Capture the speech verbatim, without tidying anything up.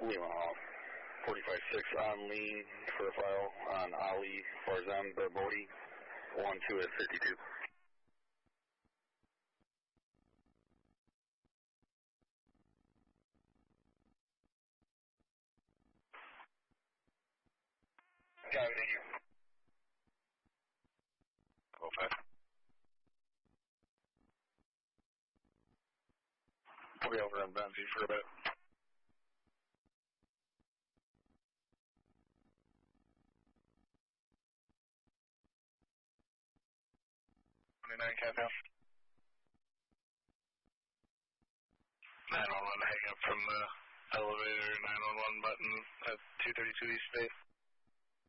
Lima off. forty-five six on lean for a file on Ali Farzam Barbodi. one two at fifty-two. Got it, thank you. Okay. We'll be over on Benzie for a bit. twenty-nine countdown. nine one one, hang up from the elevator, nine one one button at two thirty-two East State.